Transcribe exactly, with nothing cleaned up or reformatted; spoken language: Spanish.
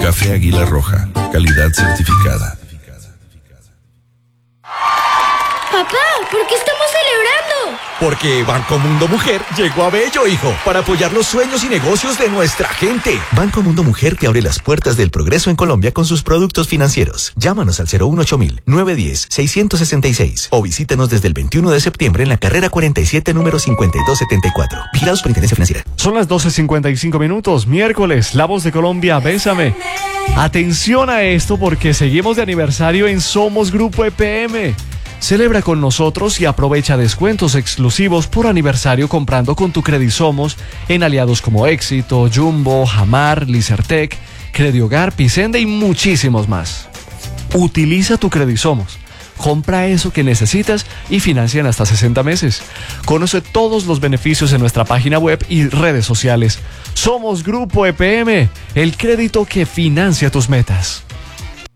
Café Águila Roja, calidad certificada. Papá, ¿por qué estamos celebrando? Porque Banco Mundo Mujer llegó a Bello, hijo, para apoyar los sueños y negocios de nuestra gente. Banco Mundo Mujer te abre las puertas del progreso en Colombia con sus productos financieros. Llámanos al cero uno ocho mil, nueve uno cero, seis seis seis o visítanos desde el veintiuno de septiembre en la carrera cuarenta y siete, número cincuenta y dos setenta y cuatro. Vigilados por Superintendencia Financiera. Son las doce cincuenta y cinco minutos, miércoles, La Voz de Colombia, Bésame. Atención a esto porque seguimos de aniversario en Somos Grupo E P M. Celebra con nosotros y aprovecha descuentos exclusivos por aniversario comprando con tu Credisomos en aliados como Éxito, Jumbo, Jamar, Licertec, Crediogar, Picende y muchísimos más. Utiliza tu Credisomos. Compra eso que necesitas y financian hasta sesenta meses. Conoce todos los beneficios en nuestra página web y redes sociales. Somos Grupo E P M, el crédito que financia tus metas.